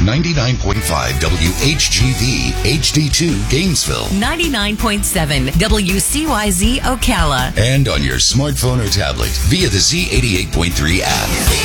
99.5 WHGV HD2 Gainesville. 99.7 WCYZ Ocala. And on your smartphone or tablet via the Z88.3 app.